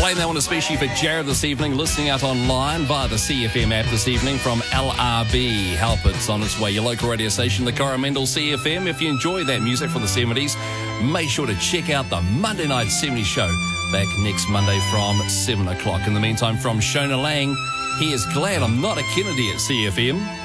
Playing that one especially for Jared this evening, listening out online via the CFM app this evening from LRB. Help, it's on its way. Your local radio station, the Coromandel CFM. If you enjoy that music from the 70s, make sure to check out the Monday Night 70s show back next Monday from 7 o'clock. In the meantime, from Shona Lang, here's Glad I'm Not a Kennedy at CFM.